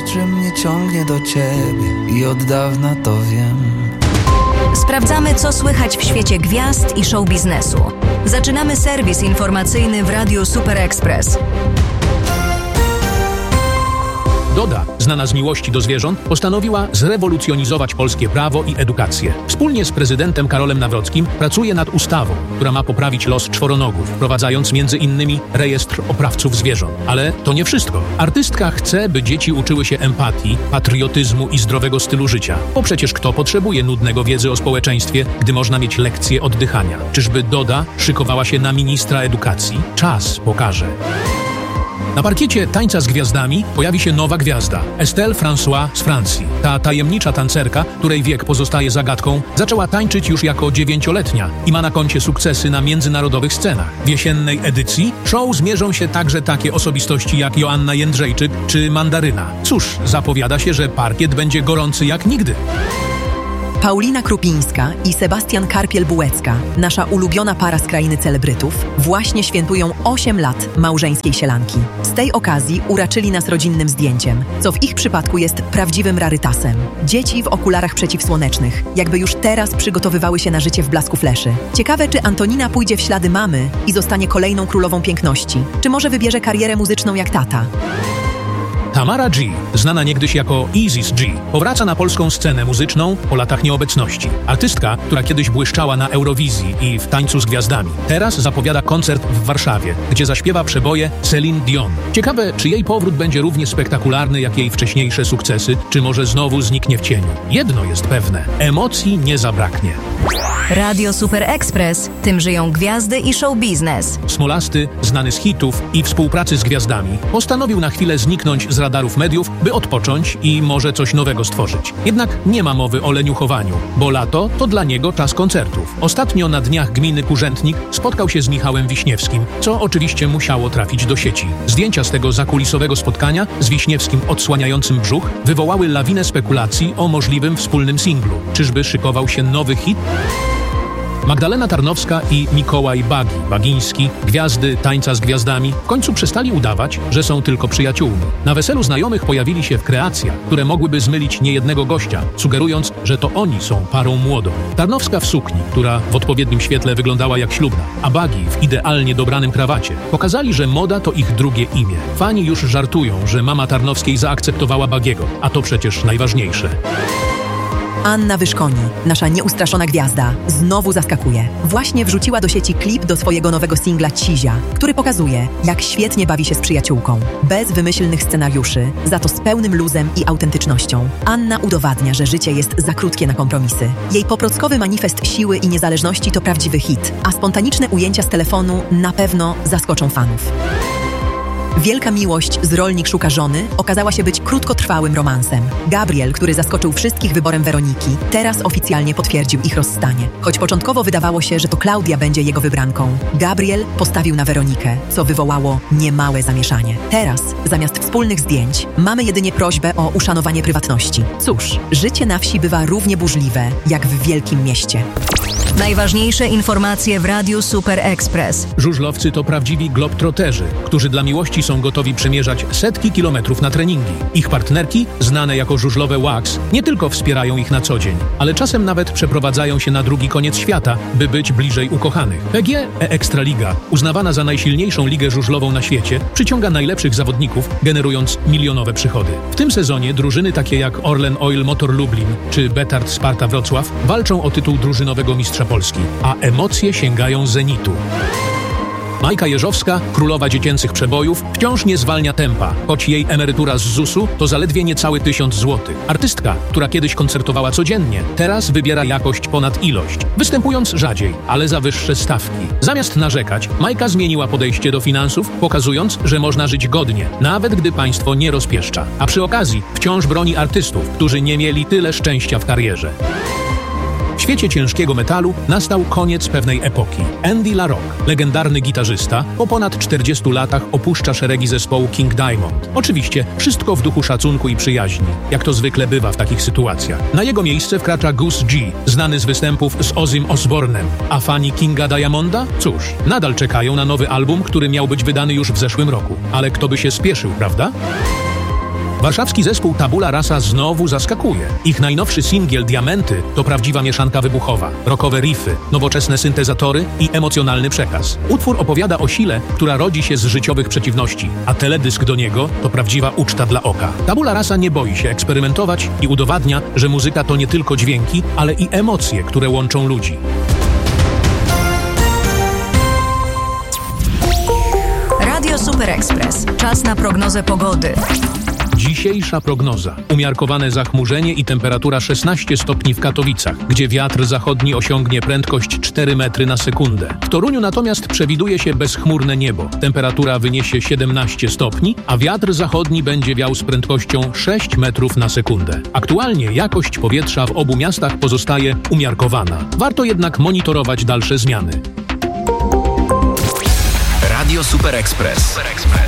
że mnie ciągnie do ciebie i od dawna to wiem. Sprawdzamy, co słychać w świecie gwiazd i show biznesu. Zaczynamy serwis informacyjny w Radiu Super Express. Doda, znana z miłości do zwierząt, postanowiła zrewolucjonizować polskie prawo i edukację. Wspólnie z prezydentem Karolem Nawrockim pracuje nad ustawą, która ma poprawić los czworonogów, wprowadzając m.in. rejestr oprawców zwierząt. Ale to nie wszystko. Artystka chce, by dzieci uczyły się empatii, patriotyzmu i zdrowego stylu życia. Bo przecież kto potrzebuje nudnego wiedzy o społeczeństwie, gdy można mieć lekcje oddychania? Czyżby Doda szykowała się na ministra edukacji? Czas pokaże. Na parkiecie Tańca z Gwiazdami pojawi się nowa gwiazda, Estelle François z Francji. Ta tajemnicza tancerka, której wiek pozostaje zagadką, zaczęła tańczyć już jako 9-letnia i ma na koncie sukcesy na międzynarodowych scenach. W jesiennej edycji show zmierzą się także takie osobistości jak Joanna Jędrzejczyk czy Mandaryna. Cóż, zapowiada się, że parkiet będzie gorący jak nigdy. Paulina Krupińska i Sebastian Karpiel-Bułecka, nasza ulubiona para z krainy celebrytów, właśnie świętują 8 lat małżeńskiej sielanki. Z tej okazji uraczyli nas rodzinnym zdjęciem, co w ich przypadku jest prawdziwym rarytasem. Dzieci w okularach przeciwsłonecznych, jakby już teraz przygotowywały się na życie w blasku fleszy. Ciekawe, czy Antonina pójdzie w ślady mamy i zostanie kolejną królową piękności, czy może wybierze karierę muzyczną jak tata. Tamara G, znana niegdyś jako Isis G, powraca na polską scenę muzyczną po latach nieobecności. Artystka, która kiedyś błyszczała na Eurowizji i w Tańcu z Gwiazdami, teraz zapowiada koncert w Warszawie, gdzie zaśpiewa przeboje Celine Dion. Ciekawe, czy jej powrót będzie równie spektakularny jak jej wcześniejsze sukcesy, czy może znowu zniknie w cieniu. Jedno jest pewne, emocji nie zabraknie. Radio Super Express, tym żyją gwiazdy i show biznes. Smolasty, znany z hitów i współpracy z gwiazdami, postanowił na chwilę zniknąć z radarów mediów, by odpocząć i może coś nowego stworzyć. Jednak nie ma mowy o leniuchowaniu, bo lato to dla niego czas koncertów. Ostatnio na dniach gminy Kurzętnik spotkał się z Michałem Wiśniewskim, co oczywiście musiało trafić do sieci. Zdjęcia z tego zakulisowego spotkania z Wiśniewskim odsłaniającym brzuch wywołały lawinę spekulacji o możliwym wspólnym singlu. Czyżby szykował się nowy hit? Magdalena Tarnowska i Mikołaj Bagiński, gwiazdy Tańca z Gwiazdami, w końcu przestali udawać, że są tylko przyjaciółmi. Na weselu znajomych pojawili się w kreacjach, które mogłyby zmylić niejednego gościa, sugerując, że to oni są parą młodą. Tarnowska w sukni, która w odpowiednim świetle wyglądała jak ślubna, a Bagi w idealnie dobranym krawacie, pokazali, że moda to ich drugie imię. Fani już żartują, że mama Tarnowskiej zaakceptowała Bagiego, a to przecież najważniejsze. Anna Wyszkoni, nasza nieustraszona gwiazda, znowu zaskakuje. Właśnie wrzuciła do sieci klip do swojego nowego singla Cizia, który pokazuje, jak świetnie bawi się z przyjaciółką. Bez wymyślnych scenariuszy, za to z pełnym luzem i autentycznością. Anna udowadnia, że życie jest za krótkie na kompromisy. Jej poprockowy manifest siły i niezależności to prawdziwy hit, a spontaniczne ujęcia z telefonu na pewno zaskoczą fanów. Wielka miłość z Rolnik szuka żony okazała się być krótkotrwałym romansem. Gabriel, który zaskoczył wszystkich wyborem Weroniki, teraz oficjalnie potwierdził ich rozstanie. Choć początkowo wydawało się, że to Klaudia będzie jego wybranką, Gabriel postawił na Weronikę, co wywołało niemałe zamieszanie. Teraz, zamiast wspólnych zdjęć, mamy jedynie prośbę o uszanowanie prywatności. Cóż, życie na wsi bywa równie burzliwe, jak w wielkim mieście. Najważniejsze informacje w Radiu Super Express. Żużlowcy to prawdziwi globtroterzy, którzy dla miłości są gotowi przemierzać setki kilometrów na treningi. Ich partnerki, znane jako żużlowe Wax, nie tylko wspierają ich na co dzień, ale czasem nawet przeprowadzają się na drugi koniec świata, by być bliżej ukochanych. PGE Ekstraliga, uznawana za najsilniejszą ligę żużlową na świecie, przyciąga najlepszych zawodników, generując milionowe przychody. W tym sezonie drużyny takie jak Orlen Oil Motor Lublin czy Betard Sparta Wrocław walczą o tytuł drużynowego mistrza Polski, a emocje sięgają zenitu. Majka Jeżowska, królowa dziecięcych przebojów, wciąż nie zwalnia tempa, choć jej emerytura z ZUS-u to zaledwie niecały 1000 złotych. Artystka, która kiedyś koncertowała codziennie, teraz wybiera jakość ponad ilość, występując rzadziej, ale za wyższe stawki. Zamiast narzekać, Majka zmieniła podejście do finansów, pokazując, że można żyć godnie, nawet gdy państwo nie rozpieszcza. A przy okazji wciąż broni artystów, którzy nie mieli tyle szczęścia w karierze. W świecie ciężkiego metalu nastał koniec pewnej epoki. Andy LaRocque, legendarny gitarzysta, po ponad 40 latach opuszcza szeregi zespołu King Diamond. Oczywiście wszystko w duchu szacunku i przyjaźni, jak to zwykle bywa w takich sytuacjach. Na jego miejsce wkracza Gus G, znany z występów z Ozzym Osbournem. A fani Kinga Diamonda? Cóż, nadal czekają na nowy album, który miał być wydany już w zeszłym roku. Ale kto by się spieszył, prawda? Warszawski zespół Tabula Rasa znowu zaskakuje. Ich najnowszy singiel Diamenty to prawdziwa mieszanka wybuchowa. Rockowe riffy, nowoczesne syntezatory i emocjonalny przekaz. Utwór opowiada o sile, która rodzi się z życiowych przeciwności, a teledysk do niego to prawdziwa uczta dla oka. Tabula Rasa nie boi się eksperymentować i udowadnia, że muzyka to nie tylko dźwięki, ale i emocje, które łączą ludzi. Radio Super Express. Czas na prognozę pogody. Dzisiejsza prognoza. Umiarkowane zachmurzenie i temperatura 16 stopni w Katowicach, gdzie wiatr zachodni osiągnie prędkość 4 metry na sekundę. W Toruniu natomiast przewiduje się bezchmurne niebo. Temperatura wyniesie 17 stopni, a wiatr zachodni będzie wiał z prędkością 6 metrów na sekundę. Aktualnie jakość powietrza w obu miastach pozostaje umiarkowana. Warto jednak monitorować dalsze zmiany. Radio Super Express.